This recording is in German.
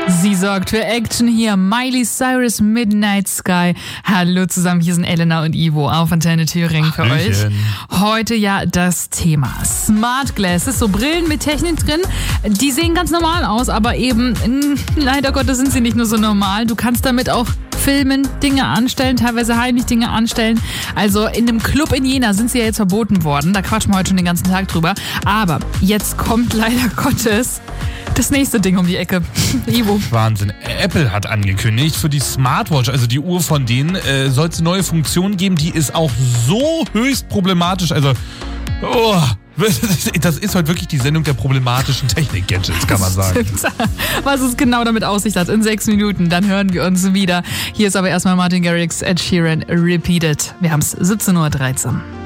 Sie sorgt für Action hier. Miley Cyrus, Midnight Sky. Hallo zusammen, hier sind Elena und Ivo auf Antenne Thüringen für euch. Heute ja das Thema Smart Glasses, so Brillen mit Technik drin. Die sehen ganz normal aus, aber eben leider Gottes sind sie nicht nur so normal. Du kannst damit auch filmen, Dinge anstellen, teilweise heimlich Dinge anstellen. Also in einem Club in Jena sind sie ja jetzt verboten worden. Da quatschen wir heute schon den ganzen Tag drüber. Aber jetzt kommt leider Gottes das nächste Ding um die Ecke. Ivo. Wahnsinn. Apple hat angekündigt, für die Smartwatch, also die Uhr von denen, soll es eine neue Funktion geben, die ist auch so höchst problematisch. Also, das ist heute wirklich die Sendung der problematischen Technik-Gadgets, kann man sagen. Was es genau damit auf sich hat, in 6 Minuten, dann hören wir uns wieder. Hier ist aber erstmal Martin Garrix, Ed Sheeran, Repeat It. Wir haben es 17:13 Uhr.